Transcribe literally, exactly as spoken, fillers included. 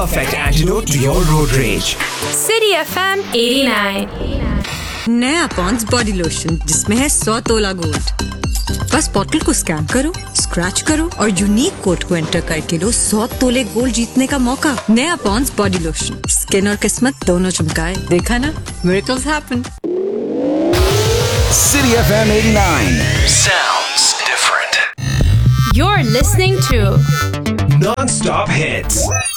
perfect antidote to your road rage. City F M eighty-nine. नया Pond's body lotion जिसमें है सौ तोला गोल्ड। बस बॉटल को स्कैन करो, स्क्रैच करो और यूनिक कोड को एंटर करके लो सौ तोले गोल्ड जीतने का मौका। नया पॉन्ड्स बॉडी लोशन, स्किन और किस्मत दोनों चमकाए। देखा ना, miracles happen. City F M eighty-nine sounds different. You're listening to Non-stop hits.